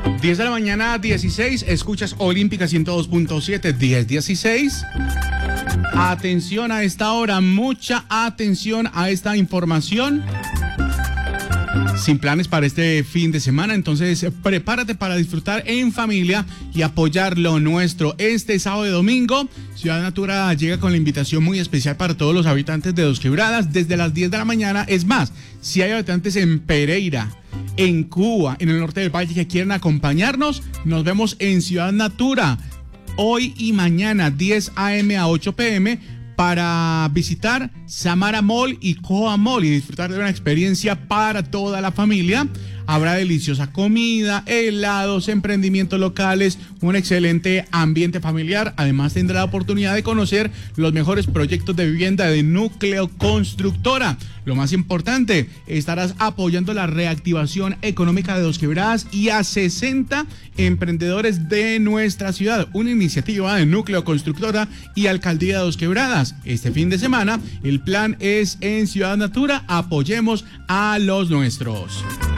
10 de la mañana, 16, escuchas Olímpica 102.7, 10:16. Atención a esta hora, mucha atención a esta información. Sin planes para este fin de semana, entonces prepárate para disfrutar en familia y apoyar lo nuestro. Este sábado y domingo, Ciudad Natura llega con la invitación muy especial para todos los habitantes de Dos Quebradas desde las 10 de la mañana. Es más, si hay habitantes en Pereira, en Cuba, en el norte del valle que quieren acompañarnos, nos vemos en Ciudad Natura hoy y mañana 10 a.m. a 8 p.m. para visitar Samara Mall y Coa Mall y disfrutar de una experiencia para toda la familia. Habrá deliciosa comida, helados, emprendimientos locales, un excelente ambiente familiar. Además tendrá la oportunidad de conocer los mejores proyectos de vivienda de Núcleo Constructora. Lo más importante, estarás apoyando la reactivación económica de Dos Quebradas y a 60 emprendedores de nuestra ciudad. Una iniciativa de Núcleo Constructora y Alcaldía de Dos Quebradas. Este fin de semana, el plan es en Ciudad Natura. Apoyemos a los nuestros.